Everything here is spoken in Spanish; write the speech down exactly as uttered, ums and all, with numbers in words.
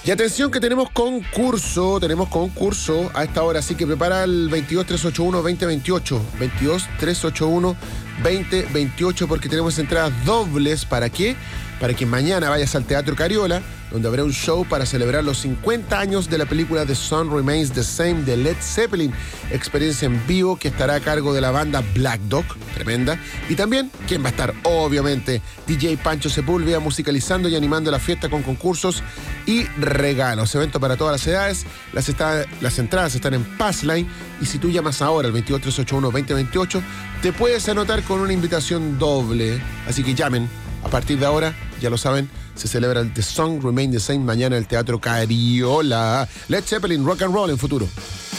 Y atención que tenemos concurso, tenemos concurso a esta hora, así que prepara el veintidós tres ochenta y uno veinte veintiocho, veintidós tres ochenta y uno veinte veintiocho, porque tenemos entradas dobles. ¿Para qué? Para que mañana vayas al Teatro Cariola, donde habrá un show para celebrar los cincuenta años de la película The Sun Remains the Same de Led Zeppelin, experiencia en vivo que estará a cargo de la banda Black Dog, tremenda, y también, ¿quién va a estar? Obviamente, D J Pancho Sepúlveda musicalizando y animando la fiesta con concursos y regalos. Evento para todas las edades, las, está, las entradas están en Passline, y si tú llamas ahora al veintidós tres ochenta y uno veinte veintiocho, te puedes anotar con una invitación doble, así que llamen. A partir de ahora, ya lo saben, se celebra el The Song Remain the Same mañana en el Teatro Cariola. Led Zeppelin, rock and roll en futuro.